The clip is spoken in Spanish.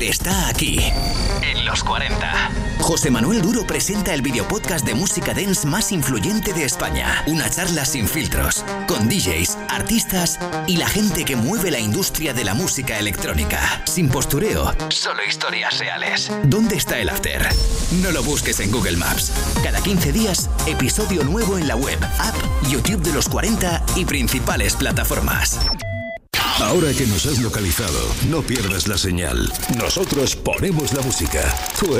está aquí, en los 40. José Manuel Duro presenta el videopodcast de música dance más influyente de España. Una charla sin filtros, con DJs, artistas y la gente que mueve la industria de la música electrónica. Sin postureo, solo historias reales. ¿Dónde está el after? No lo busques en Google Maps. Cada 15 días, episodio nuevo en la web, app, YouTube de los 40 y principales plataformas. Ahora que nos has localizado, no pierdas la señal. Nosotros ponemos la música. Tú